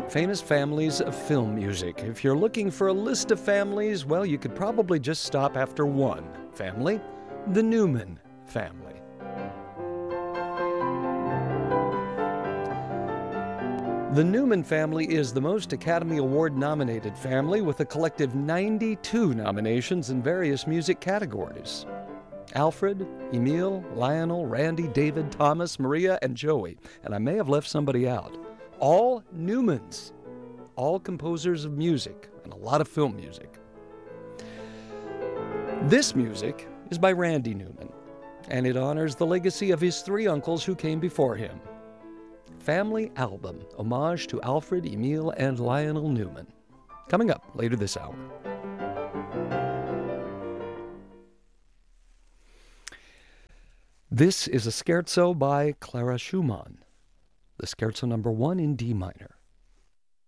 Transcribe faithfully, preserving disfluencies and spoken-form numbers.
Famous families of film music. If you're looking for a list of families, well, you could probably just stop after one family, the Newman family. The Newman family is the most Academy Award-nominated family with a collective ninety-two nominations in various music categories. Alfred, Emil, Lionel, Randy, David, Thomas, Maria, and Joey. And I may have left somebody out. All Newmans. All composers of music, and a lot of film music. This music is by Randy Newman, and it honors the legacy of his three uncles who came before him. Family Album, homage to Alfred, Emil, and Lionel Newman. Coming up later this hour. This is a scherzo by Clara Schumann, the scherzo number one in D minor.